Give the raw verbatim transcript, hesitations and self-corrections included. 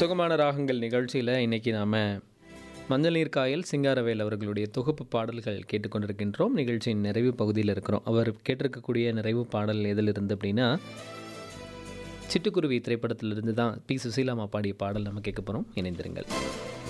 சுகமான ராகங்கள் நிகழ்ச்சியில் இன்றைக்கி நாம் மஞ்சள் நீர் காயல் சிங்காரவேல் அவர்களுடைய தொகுப்பு பாடல்கள் கேட்டுக்கொண்டிருக்கின்றோம். நிகழ்ச்சியின் நிறைவு பகுதியில் இருக்கிறோம். அவர் கேட்டிருக்கக்கூடிய நிறைவு பாடல் எதில் இருந்து அப்படின்னா, சிட்டுக்குருவி திரைப்படத்திலிருந்து தான் பி சுசீலாமா பாடிய பாடல் நம்ம கேட்க போகிறோம். இணைந்திருங்கள்.